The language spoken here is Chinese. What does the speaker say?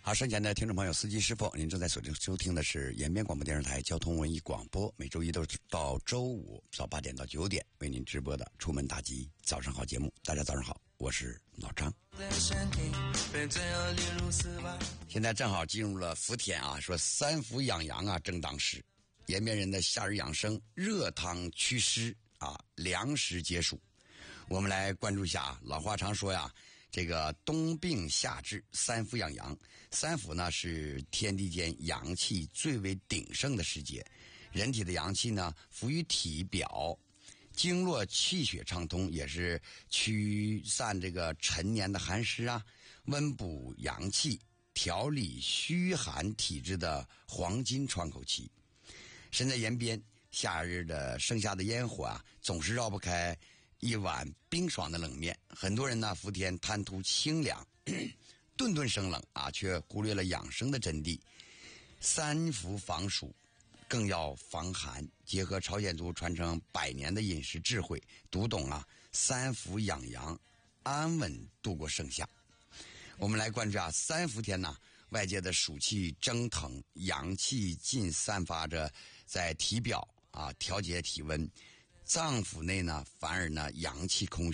好，身前的听众朋友、司机师傅，您正在收听的是延边广播电视台交通文艺广播，每周一到周五早8点到9点为您直播的《出门大吉早上好》节目。大家早上好，我是老张。现在正好进入了伏天啊，说三伏养阳啊，正当时。延边人的夏日养生，热汤祛湿啊，凉食解暑。我们来关注一下，老话常说呀，这个冬病夏治，三伏养阳。三伏呢是天地间阳气最为鼎盛的时节，人体的阳气呢浮于体表，经络气血畅通，也是驱散这个陈年的寒湿啊，温补阳气，调理虚寒体质的黄金窗口期。身在延边，夏日的盛夏的烟火啊，总是绕不开一碗冰爽的冷面。很多人呢伏天贪图清凉，顿顿生冷啊，却忽略了养生的真谛。三伏防暑，更要防寒。结合朝鲜族传承100年的饮食智慧，读懂啊三伏养阳，安稳度过盛夏。我们来关注啊，三伏天呢，外界的暑气蒸腾，阳气尽散发着在体表啊调节体温，脏腑内呢反而呢阳气空虚。